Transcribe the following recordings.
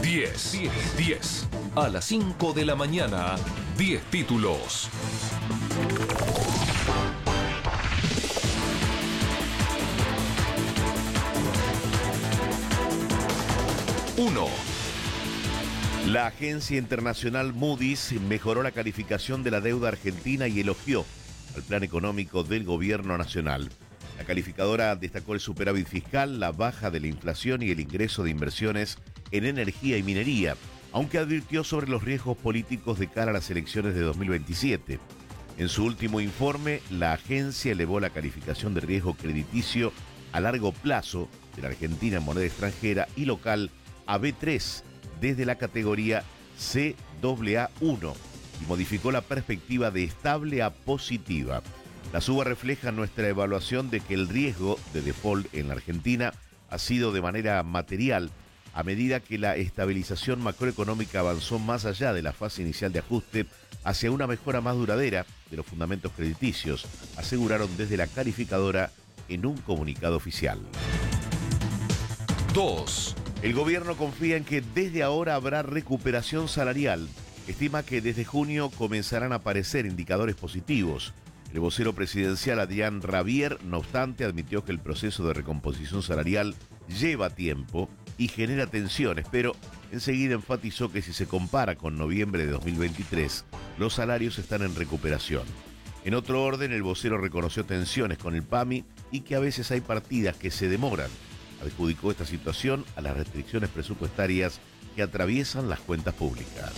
10. A las 5 de la mañana, 10 títulos. Uno. La agencia internacional Moody's mejoró la calificación de la deuda argentina y elogió al plan económico del gobierno nacional. La calificadora destacó el superávit fiscal, la baja de la inflación y el ingreso de inversiones en energía y minería, aunque advirtió sobre los riesgos políticos de cara a las elecciones de 2027. En su último informe, la agencia elevó la calificación de riesgo crediticio a largo plazo de la Argentina en moneda extranjera y local a B3 desde la categoría CAA1 y modificó la perspectiva de estable a positiva. La suba refleja nuestra evaluación de que el riesgo de default en la Argentina ha sido de manera material a medida que la estabilización macroeconómica avanzó más allá de la fase inicial de ajuste hacia una mejora más duradera de los fundamentos crediticios, aseguraron desde la calificadora en un comunicado oficial. 2. El gobierno confía en que desde ahora habrá recuperación salarial. Estima que desde junio comenzarán a aparecer indicadores positivos. El vocero presidencial Adrián Rabier, no obstante, admitió que el proceso de recomposición salarial lleva tiempo y genera tensiones, pero enseguida enfatizó que si se compara con noviembre de 2023, los salarios están en recuperación. En otro orden, el vocero reconoció tensiones con el PAMI y que a veces hay partidas que se demoran. Adjudicó esta situación a las restricciones presupuestarias que atraviesan las cuentas públicas.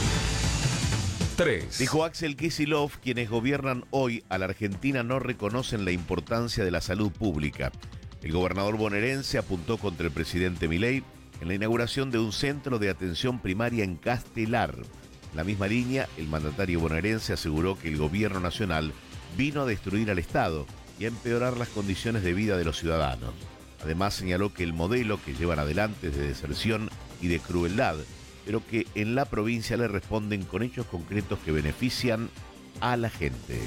3. Dijo Axel Kicillof, quienes gobiernan hoy a la Argentina no reconocen la importancia de la salud pública. El gobernador bonaerense apuntó contra el presidente Milei en la inauguración de un centro de atención primaria en Castelar. En la misma línea, el mandatario bonaerense aseguró que el gobierno nacional vino a destruir al Estado y a empeorar las condiciones de vida de los ciudadanos. Además, señaló que el modelo que llevan adelante es de deserción y de crueldad, pero que en la provincia le responden con hechos concretos que benefician a la gente.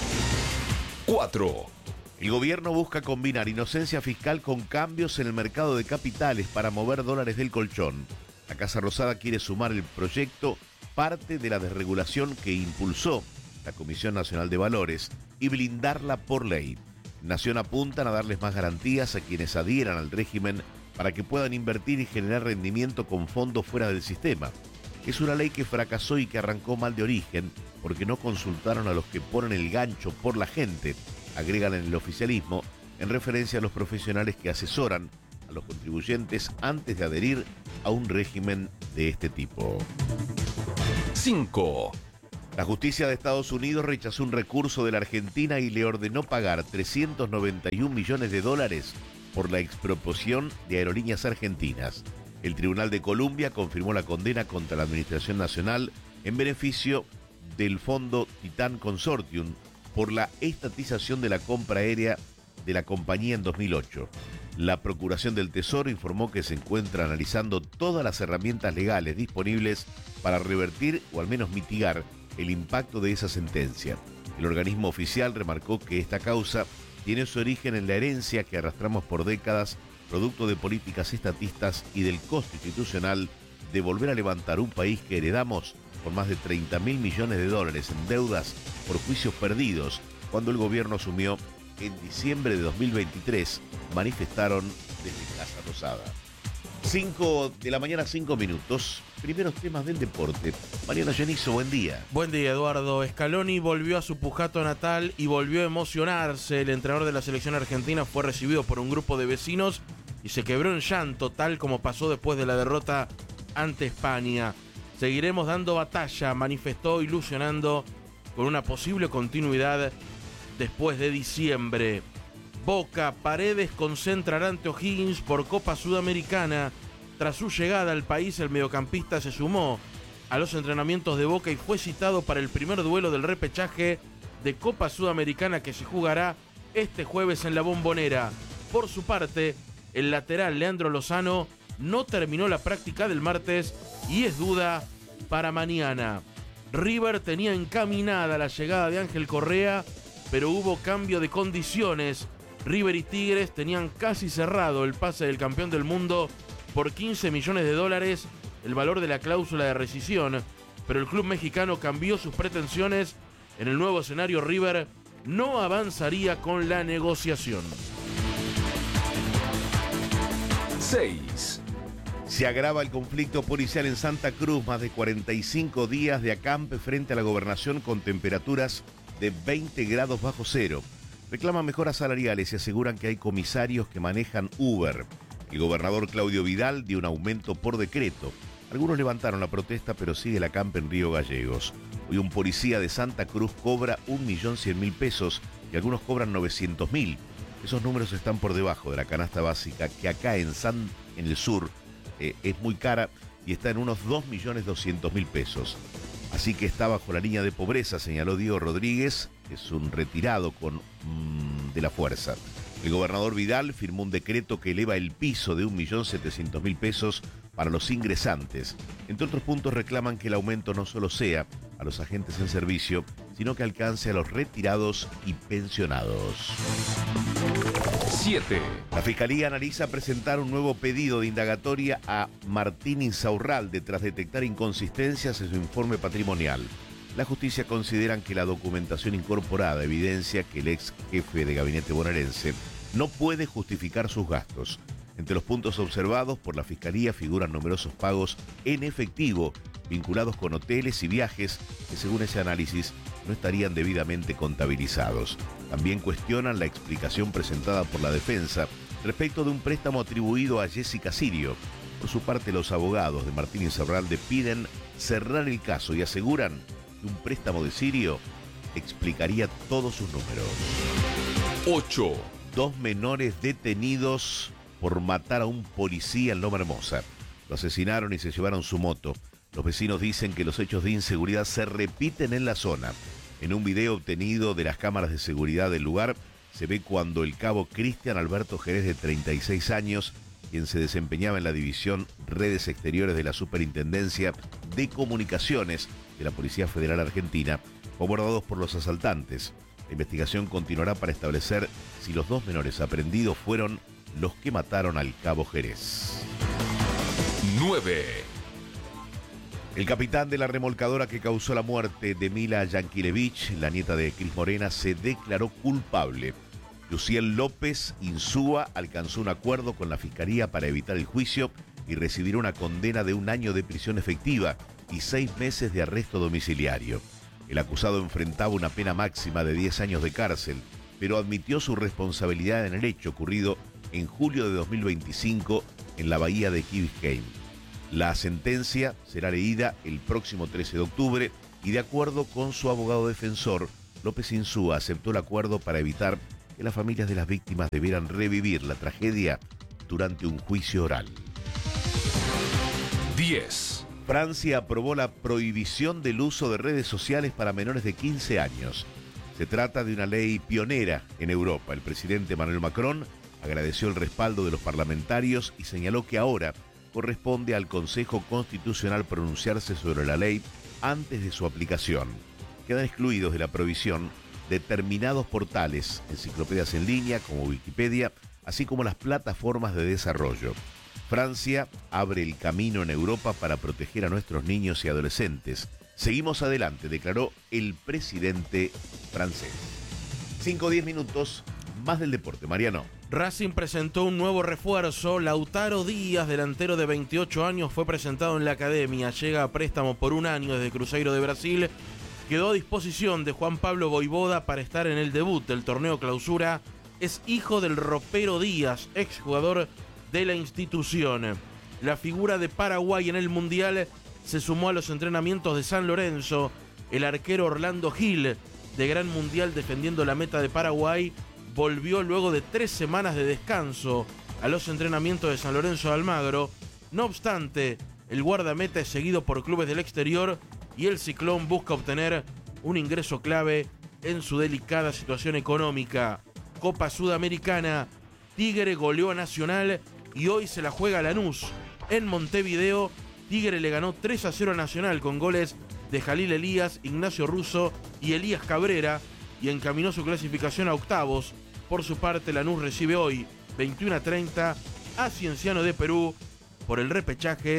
4. El gobierno busca combinar inocencia fiscal con cambios en el mercado de capitales para mover dólares del colchón. La Casa Rosada quiere sumar el proyecto parte de la desregulación que impulsó la Comisión Nacional de Valores y blindarla por ley. Nación apuntan a darles más garantías a quienes adhieran al régimen para que puedan invertir y generar rendimiento con fondos fuera del sistema. Es una ley que fracasó y que arrancó mal de origen porque no consultaron a los que ponen el gancho por la gente, agregan en el oficialismo, en referencia a los profesionales que asesoran a los contribuyentes antes de adherir a un régimen de este tipo. 5. La justicia de Estados Unidos rechazó un recurso de la Argentina y le ordenó pagar $391 millones por la expropiación de aerolíneas argentinas. El Tribunal de Columbia confirmó la condena contra la Administración Nacional en beneficio del fondo Titan Consortium por la estatización de la compra aérea de la compañía en 2008. La Procuración del Tesoro informó que se encuentra analizando todas las herramientas legales disponibles para revertir o al menos mitigar el impacto de esa sentencia. El organismo oficial remarcó que esta causa tiene su origen en la herencia que arrastramos por décadas, producto de políticas estatistas y del costo institucional de volver a levantar un país que heredamos con más de $30.000 millones en deudas por juicios perdidos cuando el gobierno asumió en diciembre de 2023, manifestaron desde Casa Rosada. 5 de la mañana, 5 minutos. Primeros temas del deporte. Mariano Genizo, buen día. Buen día, Eduardo. Scaloni volvió a su pujato natal y volvió a emocionarse. El entrenador de la selección argentina fue recibido por un grupo de vecinos y se quebró en llanto, tal como pasó después de la derrota ante España. Seguiremos dando batalla, manifestó, ilusionando con una posible continuidad después de diciembre. Boca, Paredes concentrará ante O'Higgins por Copa Sudamericana. Tras su llegada al país, el mediocampista se sumó a los entrenamientos de Boca y fue citado para el primer duelo del repechaje de Copa Sudamericana que se jugará este jueves en la Bombonera. Por su parte, el lateral Leandro Lozano no terminó la práctica del martes y es duda para mañana. River tenía encaminada la llegada de Ángel Correa, pero hubo cambio de condiciones. River y Tigres tenían casi cerrado el pase del campeón del mundo por $15 millones el valor de la cláusula de rescisión, pero el club mexicano cambió sus pretensiones. En el nuevo escenario, River no avanzaría con la negociación. 6. Se agrava el conflicto policial en Santa Cruz, más de 45 días de acampe frente a la gobernación con temperaturas de 20 grados bajo cero. Reclaman mejoras salariales y aseguran que hay comisarios que manejan Uber. El gobernador Claudio Vidal dio un aumento por decreto. Algunos levantaron la protesta, pero sigue el acampe en Río Gallegos. Hoy un policía de Santa Cruz cobra 1.100.000 pesos y algunos cobran 900.000. Esos números están por debajo de la canasta básica, que acá en el sur es muy cara y está en unos 2.200.000 pesos. Así que está bajo la línea de pobreza, señaló Diego Rodríguez, que es un retirado de la fuerza. El gobernador Vidal firmó un decreto que eleva el piso de 1.700.000 pesos para los ingresantes. Entre otros puntos, reclaman que el aumento no solo sea a los agentes en servicio, sino que alcance a los retirados y pensionados. 7. La Fiscalía analiza presentar un nuevo pedido de indagatoria a Martín Insaurralde tras detectar inconsistencias en su informe patrimonial. La justicia considera que la documentación incorporada evidencia que el ex jefe de gabinete bonaerense no puede justificar sus gastos. Entre los puntos observados por la Fiscalía figuran numerosos pagos en efectivo vinculados con hoteles y viajes que, según ese análisis, no estarían debidamente contabilizados. También cuestionan la explicación presentada por la defensa respecto de un préstamo atribuido a Jessica Sirio. Por su parte, los abogados de Martín Insaurralde piden cerrar el caso y aseguran que un préstamo de Sirio explicaría todos sus números. 8. 2 menores detenidos por matar a un policía en Loma Hermosa. Lo asesinaron y se llevaron su moto. Los vecinos dicen que los hechos de inseguridad se repiten en la zona. En un video obtenido de las cámaras de seguridad del lugar, se ve cuando el cabo Cristian Alberto Jerez, de 36 años, quien se desempeñaba en la división Redes Exteriores de la Superintendencia de Comunicaciones de la Policía Federal Argentina, fue abordado por los asaltantes. La investigación continuará para establecer si los 2 menores aprehendidos fueron los que mataron al cabo Jerez. 9. El capitán de la remolcadora que causó la muerte de Mila Yankelevich, la nieta de Cris Morena, se declaró culpable. Luciel López Insúa alcanzó un acuerdo con la Fiscalía para evitar el juicio y recibirá una condena de 1 año de prisión efectiva y 6 meses de arresto domiciliario. El acusado enfrentaba una pena máxima de 10 años de cárcel, pero admitió su responsabilidad en el hecho ocurrido en julio de 2025 en la bahía de Key Biscayne. La sentencia será leída el próximo 13 de octubre y, de acuerdo con su abogado defensor, López Insúa aceptó el acuerdo para evitar que las familias de las víctimas debieran revivir la tragedia durante un juicio oral. 10. Francia aprobó la prohibición del uso de redes sociales para menores de 15 años. Se trata de una ley pionera en Europa. El presidente Emmanuel Macron agradeció el respaldo de los parlamentarios y señaló que ahora corresponde al Consejo Constitucional pronunciarse sobre la ley antes de su aplicación. Quedan excluidos de la prohibición determinados portales, enciclopedias en línea como Wikipedia, así como las plataformas de desarrollo. Francia abre el camino en Europa para proteger a nuestros niños y adolescentes. Seguimos adelante, declaró el presidente francés. 5-10 minutos más del deporte. Mariano. Racing presentó un nuevo refuerzo. Lautaro Díaz, delantero de 28 años, fue presentado en la academia. Llega a préstamo por 1 año desde Cruzeiro de Brasil. Quedó a disposición de Juan Pablo Voivoda para estar en el debut del torneo Clausura. Es hijo del Ropero Díaz, exjugador de la institución. La figura de Paraguay en el Mundial se sumó a los entrenamientos de San Lorenzo. El arquero Orlando Gil, de Gran Mundial defendiendo la meta de Paraguay, volvió luego de 3 semanas de descanso a los entrenamientos de San Lorenzo de Almagro. No obstante, el guardameta es seguido por clubes del exterior y el Ciclón busca obtener un ingreso clave en su delicada situación económica. Copa Sudamericana, Tigre goleó a Nacional y hoy se la juega a Lanús. En Montevideo, Tigre le ganó 3-0 a Nacional con goles de Jalil Elías, Ignacio Russo y Elías Cabrera y encaminó su clasificación a octavos. Por su parte, Lanús recibe hoy, 21:30, a Cienciano de Perú por el repechaje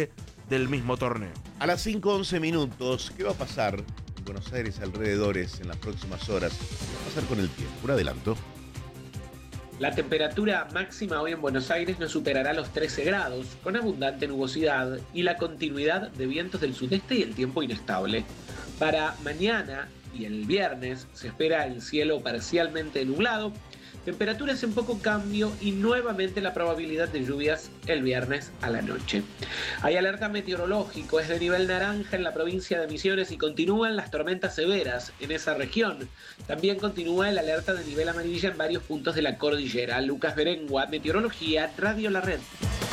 del mismo torneo. A las 5:11 minutos, ¿qué va a pasar en Buenos Aires alrededores en las próximas horas? ¿Qué va a pasar con el tiempo? Un adelanto. La temperatura máxima hoy en Buenos Aires no superará los 13 grados, con abundante nubosidad y la continuidad de vientos del sudeste y el tiempo inestable. Para mañana y el viernes se espera el cielo parcialmente nublado, temperaturas en poco cambio y nuevamente la probabilidad de lluvias el viernes a la noche. Hay alerta meteorológico, es de nivel naranja en la provincia de Misiones y continúan las tormentas severas en esa región. También continúa el alerta de nivel amarilla en varios puntos de la cordillera. Lucas Berengua, Meteorología, Radio La Red.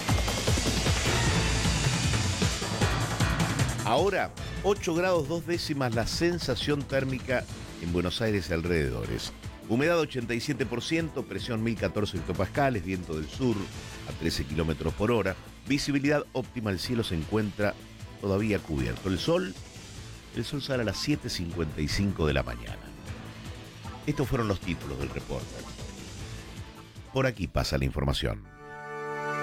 Ahora, 8 grados 2 décimas la sensación térmica en Buenos Aires y alrededores. Humedad 87%, presión 1014 hectopascales, viento del sur a 13 kilómetros por hora. Visibilidad óptima, el cielo se encuentra todavía cubierto. El sol sale a las 7:55 de la mañana. Estos fueron los títulos del reporte. Por aquí pasa la información.